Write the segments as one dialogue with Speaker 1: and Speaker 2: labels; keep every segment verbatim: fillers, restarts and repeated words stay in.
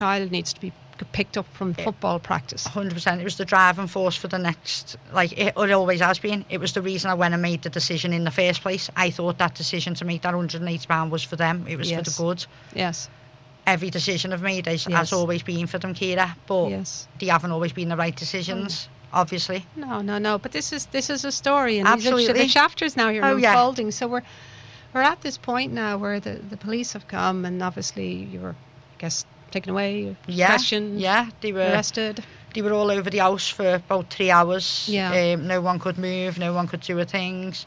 Speaker 1: child needs to be picked up from football practice.
Speaker 2: one hundred percent. It was the driving force for the next, like it, it always has been. It was the reason I went and made the decision in the first place. I thought that decision to make that one hundred eighty pounds was for them. It was
Speaker 1: Yes.
Speaker 2: for the good.
Speaker 1: Yes.
Speaker 2: Every decision I've made has,
Speaker 1: Yes.
Speaker 2: has always been for them, Kira, but
Speaker 1: Yes.
Speaker 2: they haven't always been the right decisions, obviously.
Speaker 1: No, no, no. But this is this is a story, and
Speaker 2: Absolutely.
Speaker 1: these are the chapters now you're
Speaker 2: Oh, yeah.
Speaker 1: unfolding. So we're we're at this point now where the, the police have come, and obviously you were, I guess, taken away,
Speaker 2: Yeah,
Speaker 1: questioned,
Speaker 2: yeah, they were
Speaker 1: arrested.
Speaker 2: they were all over the house for about three hours.
Speaker 1: Yeah.
Speaker 2: Um, no one could move, no one could do a things.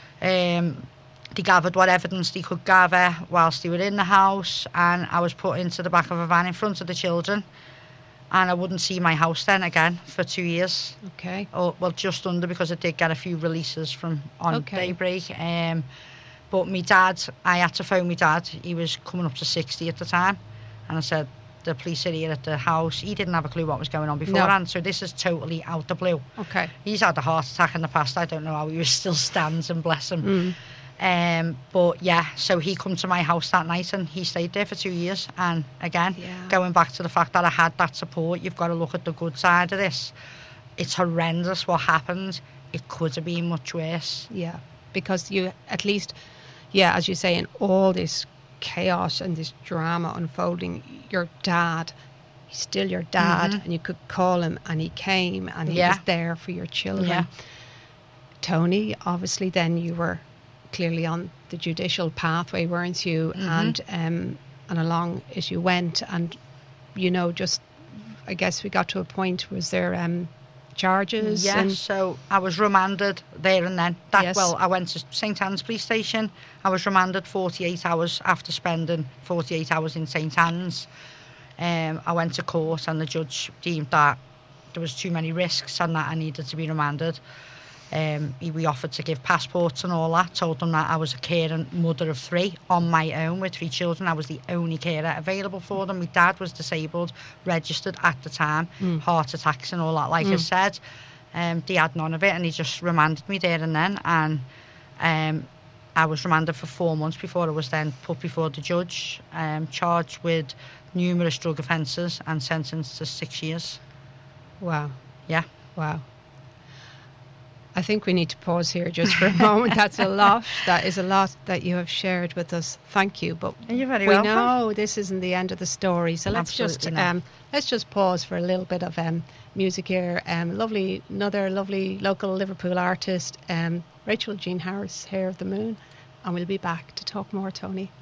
Speaker 2: Um, they gathered what evidence they could gather whilst they were in the house, and I was put into the back of a van in front of the children, and I wouldn't see my house then again for two years.
Speaker 1: Okay.
Speaker 2: Or, well, just under, because I did get a few releases from on
Speaker 1: Okay.
Speaker 2: Daybreak. Um, but my dad, I had to phone my dad. He was coming up to sixty at the time. And I said, the police are here at the house. He didn't have a clue what was going on beforehand, so this is totally out the blue.
Speaker 1: Okay.
Speaker 2: He's had a heart attack in the past. I don't know how he was still stands, and bless him.
Speaker 1: Mm.
Speaker 2: Um, but yeah, so he come to my house that night, and he stayed there for two years. And again,
Speaker 1: Yeah.
Speaker 2: going back to the fact that I had that support, you've got to look at the good side of this. It's horrendous what happened. It could have been much worse.
Speaker 1: Yeah, because you at least, yeah, as you say, in all this chaos and this drama unfolding, your dad, he's still your dad,
Speaker 2: Mhm.
Speaker 1: and you could call him, and he came, and he
Speaker 2: Yeah.
Speaker 1: was there for your children.
Speaker 2: Yeah.
Speaker 1: Tony, obviously, then you were clearly on the judicial pathway, weren't you?
Speaker 2: Mhm.
Speaker 1: And um, and along as you went, and you know, just I guess we got to a point. Was there um, charges?
Speaker 2: Yes,
Speaker 1: and
Speaker 2: so I was remanded there and then. That
Speaker 1: Yes.
Speaker 2: Well, I went to St Anne's police station. I was remanded forty-eight hours after spending forty-eight hours in St Anne's. Um, I went to court, and the judge deemed that there was too many risks and that I needed to be remanded. Um, he, we offered to give passports and all that. Told them that I was a caring mother of three on my own with three children. I was the only carer available for them. My dad was disabled, registered at the time,
Speaker 1: Mm.
Speaker 2: heart attacks and all that, like I
Speaker 1: Mm.
Speaker 2: said. Um, they had none of it, and he just remanded me there and then. And um, I was remanded for four months before I was then put before the judge, um, charged with numerous drug offences and sentenced to six years.
Speaker 1: wow,
Speaker 2: Yeah.
Speaker 1: wow. I think we need to pause here just for a moment. That's a lot. That is a lot that you have shared with us. Thank you. But
Speaker 2: You're very
Speaker 1: we
Speaker 2: welcome.
Speaker 1: know this isn't the end of the story. So let's just
Speaker 2: Absolutely not.
Speaker 1: um, let's just pause for a little bit of um, music here. Um, lovely, another lovely local Liverpool artist, um, Rachel Jean Harris, Hair of the Moon, and we'll be back to talk more, Tony.